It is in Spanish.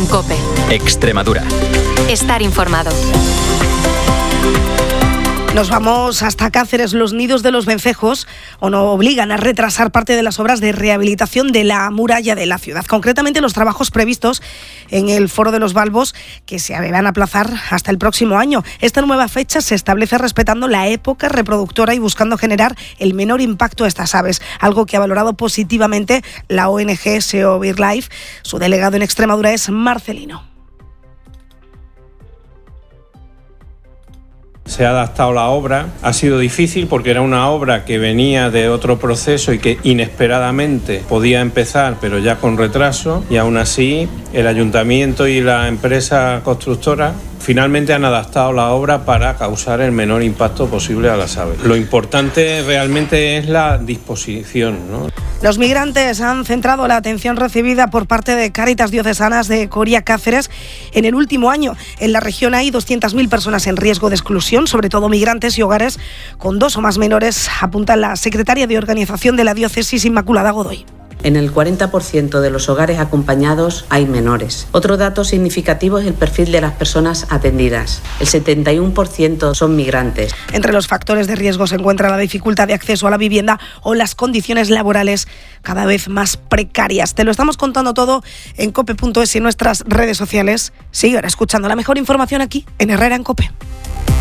COPE. Extremadura. Estar informado. Nos vamos hasta Cáceres. Los nidos de los vencejos obligan a retrasar parte de las obras de rehabilitación de la muralla de la ciudad. Concretamente, los trabajos previstos en el Foro de los Balbos, que se van a aplazar hasta el próximo año. Esta nueva fecha se establece respetando la época reproductora y buscando generar el menor impacto a estas aves, algo que ha valorado positivamente la ONG SEO BirdLife. Su delegado en Extremadura es Marcelino. Se ha adaptado la obra, ha sido difícil porque era una obra que venía de otro proceso y que inesperadamente podía empezar, pero ya con retraso, y aún así el ayuntamiento y la empresa constructora finalmente han adaptado la obra para causar el menor impacto posible a las aves. Lo importante realmente es la disposición, ¿no? Los migrantes han centrado la atención recibida por parte de Cáritas Diocesanas de Coria Cáceres en el último año. En la región hay 200.000 personas en riesgo de exclusión, sobre todo migrantes y hogares con 2 o más menores, apunta la secretaria de Organización de la Diócesis, Inmaculada Godoy. En el 40% de los hogares acompañados hay menores. Otro dato significativo es el perfil de las personas atendidas. El 71% son migrantes. Entre los factores de riesgo se encuentra la dificultad de acceso a la vivienda o las condiciones laborales cada vez más precarias. Te lo estamos contando todo en cope.es y en nuestras redes sociales. Sigue ahora escuchando la mejor información aquí en Herrera en COPE.